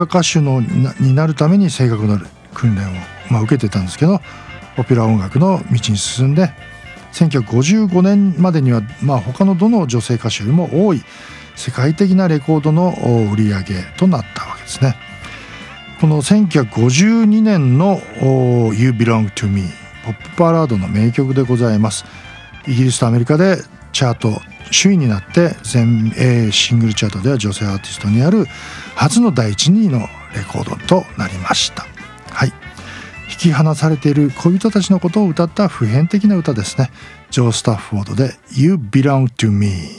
歌手になるために声楽の訓練を、受けてたんですけど、オペラ音楽の道に進んで1955年までには、他のどの女性歌手よりも多い世界的なレコードの売り上げとなったわけですね。この1952年の You Belong to Me ポップバラードの名曲でございます。イギリスとアメリカでチャート首位になって全英シングルチャートでは女性アーティストにある初の第1、2位のレコードとなりました。はい、引き離されている恋人たちのことを歌った普遍的な歌ですね。ジョー・スタッフォードで You Belong to Me。